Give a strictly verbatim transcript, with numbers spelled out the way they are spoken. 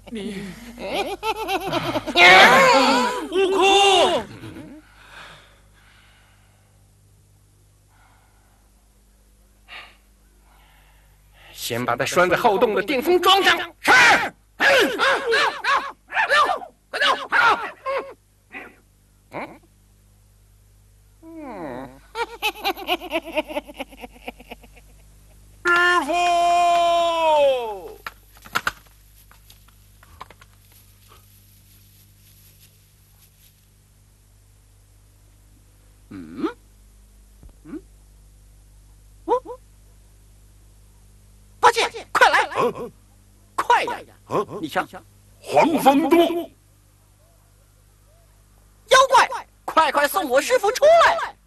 你， 悟空， 先把它拴在后洞的电风桩上。是。快走，快走！嗯嗯。师傅。 嗯，嗯，哦，八戒，快来， 啊、 快点！ 啊、 你瞧， 黄风洞， 妖怪，快快送我师傅出来！